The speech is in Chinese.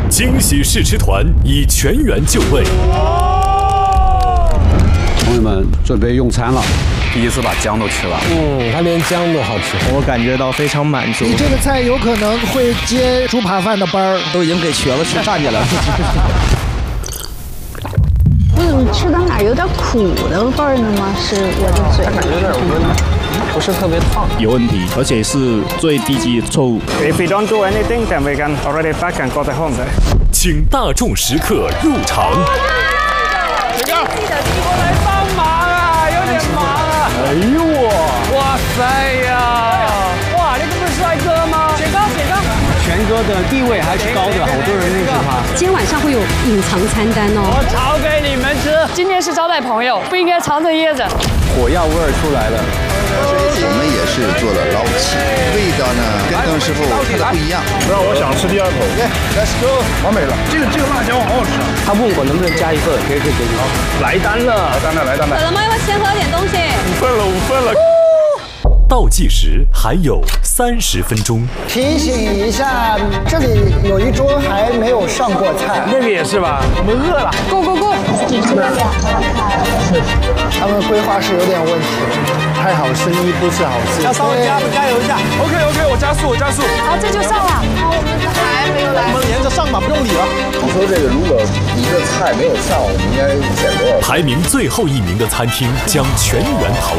惊喜试吃团已全员就位。 朋友们准备用餐了。 第一次把姜都吃了， 它连姜都好吃， 我感觉到非常满足。 你这个菜有可能会接猪扒饭的班儿， 都已经给瘸子吃站起来了。 我怎么吃到哪有点苦的味儿呢吗？是我的嘴， 感觉有点温，不是特别烫， 有问题，而且是最低级的错误。 If we don't do anything, then we can already back and go home. 请大众食客入场。 记得过来帮忙啊，有点忙啊。 哎呦我， 哇塞呀！哇，你这不是帅哥吗？雪糕，雪糕。 全哥的地位还是高的，好多人认识他。 今天晚上会有隐藏餐单哦。 我炒给你们吃。今天是招待朋友，不应该藏着掖着。 火药味儿出来了。 我们也是做了捞起，味道呢跟邓师傅看的不一样。 那我想吃第二口。Let's go， 完美了。这个辣椒好好吃啊。 他问我能不能加一份，可以。 来单了。渴了吗？要不要先喝点东西 ？5份了。 倒计时还有30分钟。 提醒一下，这里有一桌还没有上过菜， 那个也是吧？我们饿了。 Go go go！ 他们规划是有点问题，太好生意不是好事。 要稍微加油一下。OK， 我加速。 好，这就上了。 我们还没有来。 我们连着上吧，不用理了。 你说这个如果一个菜没有上，我们应该减多少？ 排名最后1名的餐厅将全员淘汰。